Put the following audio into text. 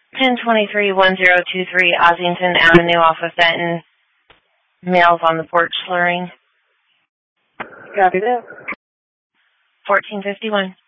1023-1023 Ossington Avenue off of Fenton. Males on the porch slurring. Copy that. 1451.